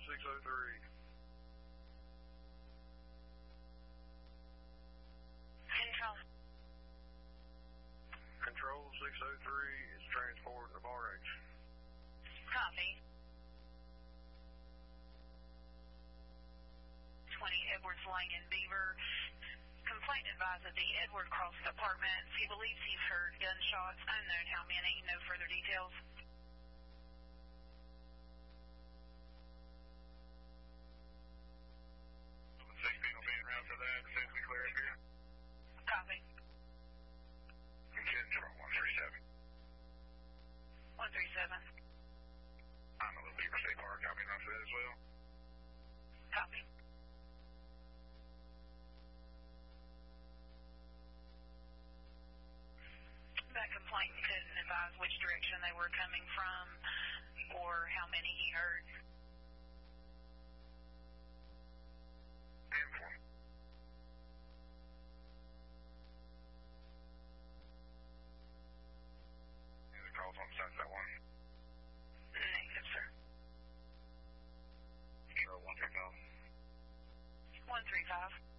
603. Control. Control 603 is transporting to Bar H. Copy. 20 Edwards Lane in Beaver. Complaint advised at the Edward Cross Apartments. He believes he's heard gunshots. Unknown how many. No further details. The 6 people being around for that. As soon as we clear up here. Copy. Control 137. 137. I'm a little Beaver State Park. Copy enough for that as well. Copy. That complaint couldn't advise which direction they were coming from or how many he heard. M4. Any calls on besides that one? Negative, sir. Control 135. 135.